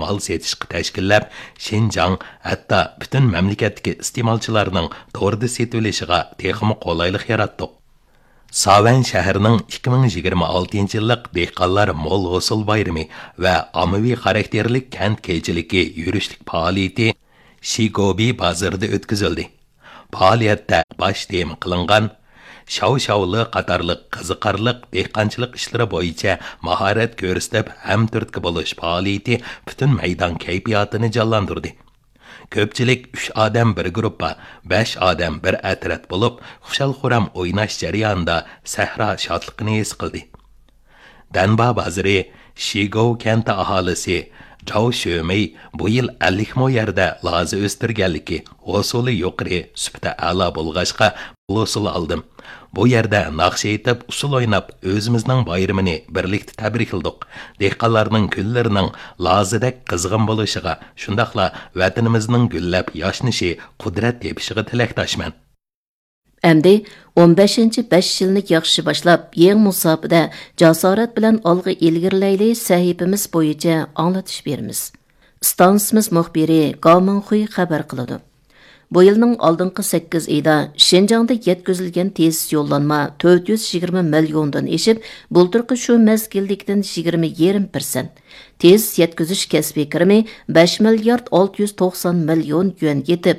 mal setishga tashkillab, Şinjan hatto butun mamlakatdagi iste'molchilarning to'g'rida setilishiga texmi qulaylik yaratdik. Savan shahrining 2026 yillik dehqonlar mo'l g'usul bayrami va ommaviy xarakterlik kent kechiligi yurishlik faoliyati Shigobi bozorida o'tkazildi. Faoliyatda bosh tema qilingan shov-shovli qatorliq qiziqarliq dehqonchilik ishlari bo'yicha mahorat ko'rsatib ham turtki bo'lish faoliyati butun maydon kayfiyatini jonlantirdi. Ko'pchilik 3 odam bir guruhga, 5 odam bir atrat bo'lib, xushal-xuram o'ynash jarayonida sahro shodligini his qildi. Danba bozori Shigov kenti aholisi Zhao Shuomei bu yil 50 mo yerda lozi o'stirganligi, usuli yuqori, sifati a'lo bo'lg'achqa usul oldim. Bu yerda naqsh aytib, usul o'ynab, o'zimizning bayramini birlikda tabrikladik. Dehqonlarning kunlarining lozidek qizg'in bo'lishiga, shundaqla vatanimizning gullab yoshnishi, qudrat tepishiga tilakdoshman. Әмді 15-5 yilni yaxshi boshlab, yeng musofada jasorat bilan olg'a ilgirlayli sahifamiz bo'yicha anglatish beramiz. Stansimiz muxbiri Gaoming Hui xabar qiladi. Bu yilning oldingi 8 oyda Şinjangda yetkazilgan tez yo'llanma 420 milliondan eshib, bulturqi shu mezgillikdan 20,5%. Tez yetkazish kasbiy kirimi 5 milliard 690 million yuan yetib,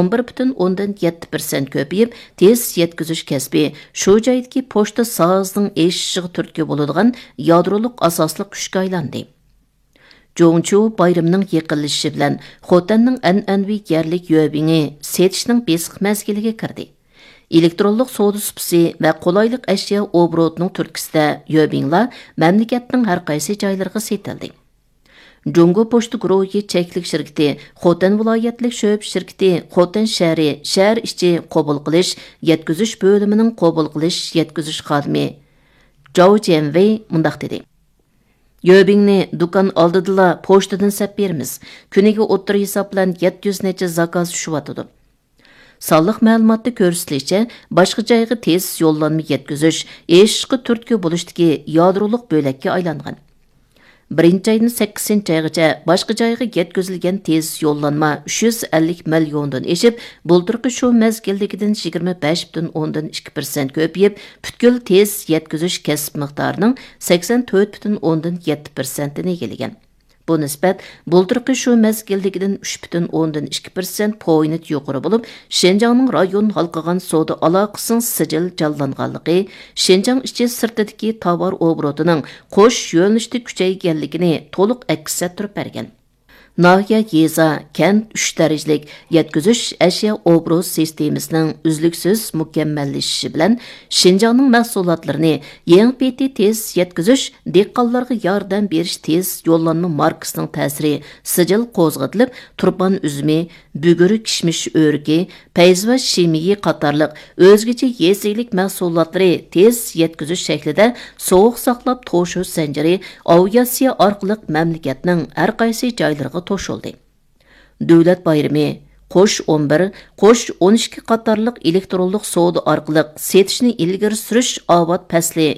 11,7% ko'payib, tez yetkazish kasbi shu joydagi pochta sohasining eshishiga turtki bo'ladigan yadroliq asosli kuchga aylandi. Zhongchu bayramning yaqinlashishi bilan Xotanning an'anaviy yerlik yuabingi setishning besiq mezgiliga kirdi. Elektronlik savdo supisi va qulaylik ashyo obrotining turtkisida yuabinglar mamlakatning har qaysi joylariga setildi. Jungo pochta guruhi cheklik shirkati, Xotan viloyatlik sho'b shirkati, Xotan shahri shahar ichi qabul qilish, yetkazish bo'limining qabul qilish, yetkazish xodimi Zhao Jianwei mundaq dedi. Yöbingni dukan oldidila pochtadan sap beramiz. Kuniga o'ttir hisob bilan 700 necha zakaz tushyotidi. Sonliq ma'lumotda ko'rsatilishicha, boshqa joyga tez yo'llanma yetkazish eshishga turtki bo'lishdagi yadroliq bo'lakka aylangan. 1-oyning 8-oygacha boshqa joyga yetkazilgan tez yo'llanma 350 milliondan eshib, bulturqi shu mezgildagidan 25,2% ko'payib, butkul tez yetkazish kasb miqdorining 84,7%ni egallagan. Bu nisbat bulturqi shu mezgildagidan 3,2% point yuqori bo'lib, Şinjangning rayon halqagan savdo aloqasining sijil jonlanganligi, Şinjang ichi sirtidagi tovar obrotining qo'sh yo'nalishda kuchayganligini to'liq aks ettirib bergan. Nahiya yeza, kent 3 darajalik yetkazish ashyo obroz sistemasining uzluksiz mukammallashishi bilan Şinjangning mahsulotlarini yangi tez yetkazish, dehqonlarga yordam berish tez yo'llanma markasining ta'siri sijil qo'zg'atilib, turpan uzumi, buguri kishmish o'rgi, payz va shimiyi qatorliq o'zgacha yezilik mahsulotlari tez yetkazish shaklida sovuq saqlab to'shish zanjiri aviatsiya orqali mamlakatning har qaysi joylariga to'shildi. Davlat bayrami qo'sh 11, qo'sh 12 qatorliq elektronlik savdo orqali setishni ilgari surish avod fasli